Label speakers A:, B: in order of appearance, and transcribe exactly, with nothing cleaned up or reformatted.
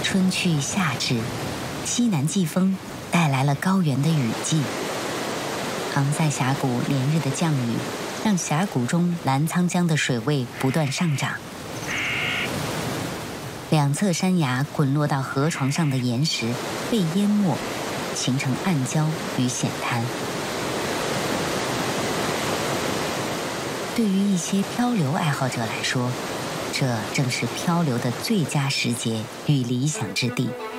A: 春去夏至，西南季风带来了高原的雨季。昂塞峡谷连日的降雨，让峡谷中澜沧江的水位不断上涨。两侧山崖滚落到河床上的岩石被淹没，形成暗礁与险滩。对于一些漂流爱好者来说，这正是漂流的最佳时节与理想之地。